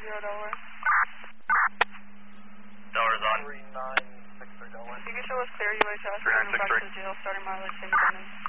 Delaware. Delaware's on. 3963 Delaware. You can show us clear UHS. We're going back to the jail, starting mileage, take attendance.